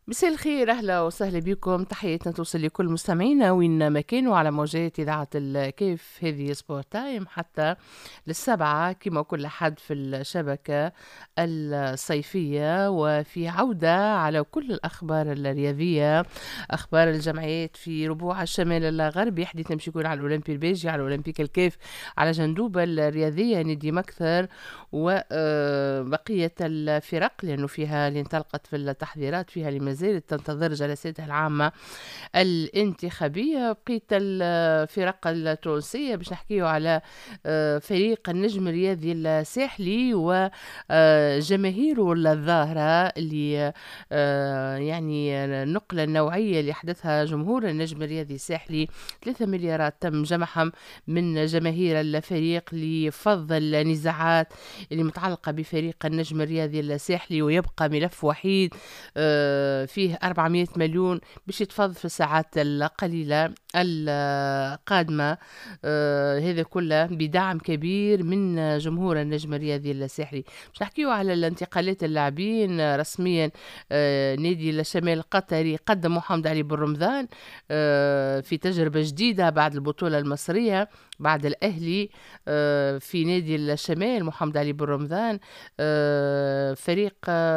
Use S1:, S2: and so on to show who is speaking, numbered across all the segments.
S1: مساء الخير، أهلا وسهلا بكم. تحياتنا توصل لكل مستمعينا وين ما كانوا على موجات إذاعة الكيف. هذه سبورت تايم حتى للسبعة كما كل حد في الشبكة الصيفية، وفي عودة على كل الأخبار الرياضية، أخبار الجمعيات في ربوع الشمال الغربي. حديثنا باش يكون على الأولمبي البيجي، على الأولمبيك الكيف، على جندوبة الرياضية نادي مكثر وبقية الفرق، لأنه فيها اللي انطلقت في التحضيرات، فيها اللي ما زالت تنتظر جلساتها العامة الانتخابية. بقية الفرق التونسية باش نحكيو على فريق النجم الرياضي الساحلي وجماهيره الظاهرة اللي يعني النقلة النوعية اللي حدثها جمهور النجم الرياضي الساحلي. 3 مليارات تم جمعهم من جماهير الفريق لفض النزاعات اللي متعلقة بفريق النجم الرياضي الساحلي، ويبقى ملف وحيد فيه 400 مليون باش يتفض في الساعات القليلة القادمة. هذا كله بدعم كبير من جمهور النجم الرياضي الساحلي. باش نحكيو على الانتقالات اللاعبين رسميا. نادي الشمال القطري قدم محمد علي بن رمضان في تجربة جديدة بعد البطولة المصرية، بعد الأهلي. في نادي الشمال محمد علي بن رمضان فريق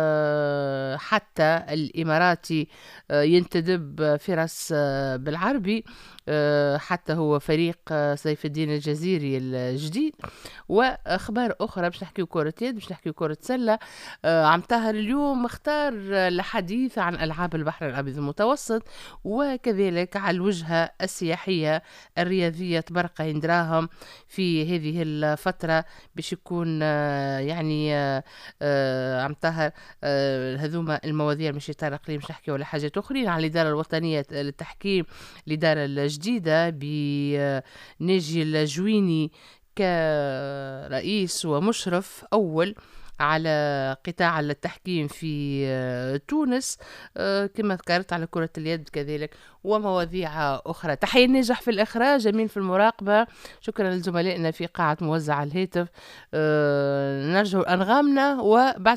S1: حتى الإماراتي ينتدب فرس بالعربي، حتى هو فريق سيف الدين الجزيري الجديد. واخبار اخرى باش نحكيو كرة يد، باش نحكيو كرة سلة. عم طاهر اليوم اختار الحديث عن العاب البحر الابيض المتوسط، وكذلك على الوجهة السياحية الرياضية تبرقين دراهم في هذه الفترة باش يكون يعني عم طاهر هذوما المواضيع مش يطرق لي. مش نحكيو على حاجات اخرين، على الاداره الوطنيه للتحكيم، الاداره الجديده بناجي الجويني كرئيس ومشرف اول على قطاع التحكيم في تونس، كما ذكرت على كرة اليد كذلك ومواضيع أخرى. تحية ناجح في الإخراج، جميل في المراقبة. شكرا لزملائنا في قاعة موزع الهاتف. نرجو أنغامنا وبعد